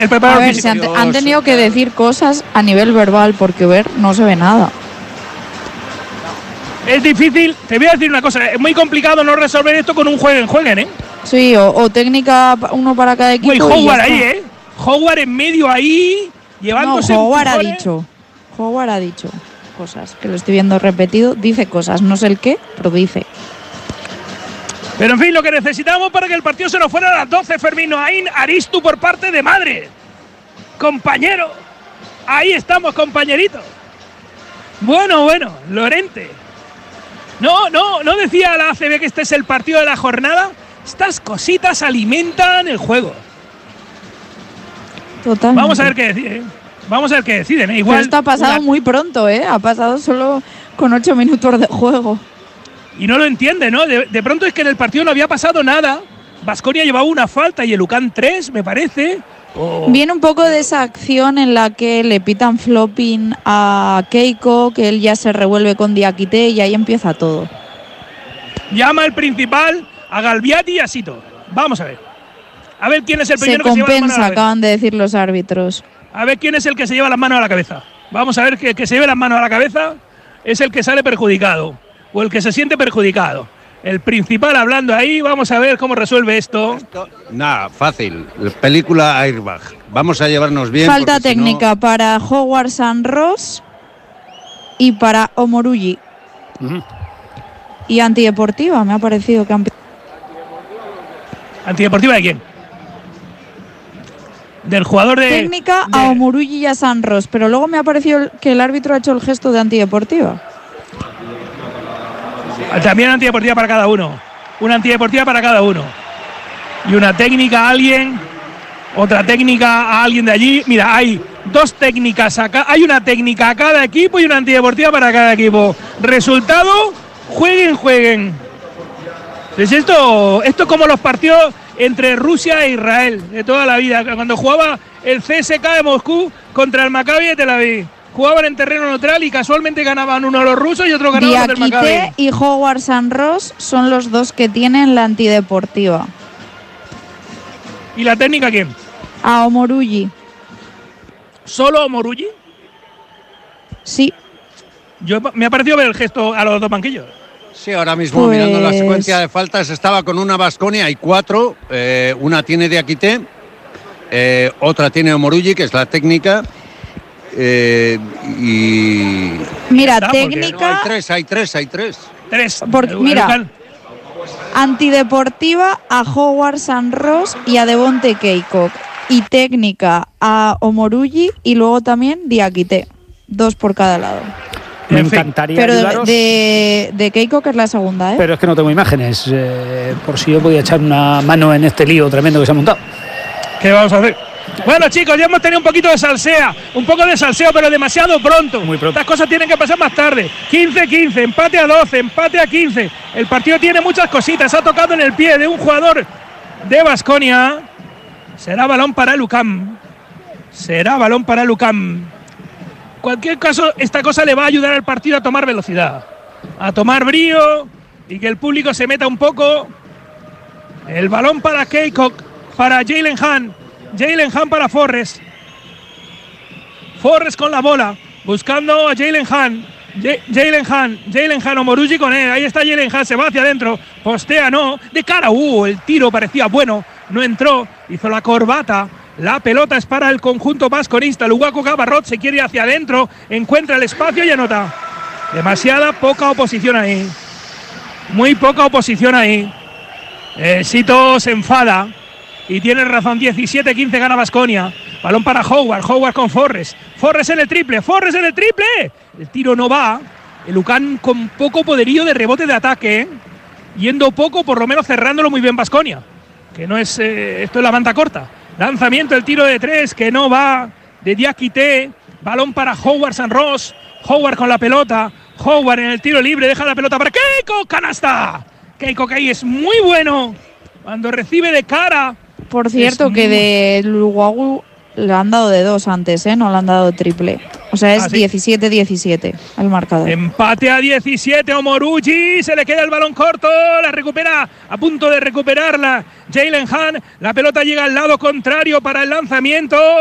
el preparador físico. Han tenido que decir cosas a nivel verbal, porque ver no se ve nada. Es difícil, te voy a decir una cosa, es muy complicado no resolver esto con un jueguen, ¿eh? Sí, o técnica uno para cada equipo. Uy, Howard ahí, ¿eh? Howard en medio ahí, llevándose. No, Howard ha dicho cosas, que lo estoy viendo repetido, dice cosas, no sé el qué, pero dice. Pero en fin, lo que necesitamos para que el partido se nos fuera a las 12, Fermín Noaín, Aristu por parte de Madre. Compañero, ahí estamos, compañerito. Bueno, Lorente. No decía la ACB que este es el partido de la jornada. Estas cositas alimentan el juego. Totalmente. Vamos a ver qué deciden. Igual. Pero esto ha pasado muy pronto, ha pasado solo con 8 minutos de juego. Y no lo entiende, ¿no? De pronto es que en el partido no había pasado nada. Baskonia llevaba una falta y el UCAN 3, me parece. Viene un poco de esa acción en la que le pitan flopping a Keiko, que él ya se revuelve con Diakité y ahí empieza todo. Llama el principal a Galbiati y a Sito. Vamos a ver. A ver quién es el primero que se lleva las manos a la cabeza. Acaban de decir los árbitros. A ver quién es el que se lleva las manos a la cabeza. Vamos a ver que el que se lleve las manos a la cabeza es el que sale perjudicado o el que se siente perjudicado. El principal hablando ahí, vamos a ver cómo resuelve esto. Nada, fácil. Película Airbag. Vamos a llevarnos bien. Falta técnica para Howard San Ross y para Omoruyi. Y antideportiva, me ha parecido que ¿Antideportiva de quién? Del jugador de. Técnica a Omoruyi y a San Ross, pero luego me ha parecido que el árbitro ha hecho el gesto de antideportiva. También antideportiva para cada uno. Una antideportiva para cada uno. Y una técnica a alguien. Otra técnica a alguien de allí. Mira, hay dos técnicas acá. Hay una técnica a cada equipo y una antideportiva para cada equipo. Resultado, jueguen. Pues esto es como los partidos entre Rusia e Israel de toda la vida. Cuando jugaba el CSKA de Moscú contra el Maccabi de Tel Aviv. Jugaban en terreno neutral y casualmente ganaban uno los rusos y otro ganaban los del Maccabi. Diakité y Howard San Ross son los dos que tienen la antideportiva. ¿Y la técnica quién? A Omoruyi. ¿Solo Omoruyi? Sí. Me ha parecido ver el gesto a los dos banquillos. Sí, ahora mismo mirando la secuencia de faltas estaba con una Baskonia, hay 4. Una tiene Diakité, otra tiene Omoruyi, que es la técnica. Y mira, está, técnica. No, hay tres. Porque, mira, antideportiva a Howard San Ross y a Devonte Keiko. Y técnica a Omoruyi y luego también Diakité. 2 por cada lado. Me encantaría pero ayudaros. de Keiko, que es la segunda, Pero es que no tengo imágenes. Por si yo podía echar una mano en este lío tremendo que se ha montado. ¿Qué vamos a hacer? Bueno, chicos, ya hemos tenido un poquito de salseo, pero demasiado pronto. Muy pronto. Estas cosas tienen que pasar más tarde. 15-15, empate a 12, empate a 15. El partido tiene muchas cositas. Ha tocado en el pie de un jugador de Baskonia. Será balón para el UCAM. Cualquier caso, esta cosa le va a ayudar al partido a tomar velocidad, a tomar brío y que el público se meta un poco. El balón para Keiko, para Jalen Hahn para Forrest. Forrest con la bola, buscando a Jalen Hahn. Jalen Hahn, Omoruyi con él. Ahí está Jalen Hahn, se va hacia adentro. Postea, no. De cara, el tiro parecía bueno. No entró, hizo la corbata. La pelota es para el conjunto vasconista. Lugaco Gabarrot se quiere ir hacia adentro. Encuentra el espacio y anota. Demasiada poca oposición ahí. Muy poca oposición ahí. Sito se enfada. Y tiene razón, 17-15 gana Baskonia. Balón para Howard con Forrest. Forrest en el triple. El tiro no va. El UCAN con poco poderío de rebote de ataque. Yendo poco, por lo menos cerrándolo muy bien Baskonia. Que no es, esto es la manta corta. Lanzamiento, el tiro de 3 que no va. De Diakité. Balón para Howard San Ross. Howard con la pelota. Howard en el tiro libre. Deja la pelota para Keiko. ¡Canasta! Keiko que ahí es muy bueno. Cuando recibe de cara. Por cierto, que de Lugagu le han dado de 2 antes, no le han dado de triple. O sea, es Así. 17-17 el marcador. Empate a 17, Omoruyi, se le queda el balón corto, la recupera, a punto de recuperarla Jalen Hunt, la pelota llega al lado contrario para el lanzamiento.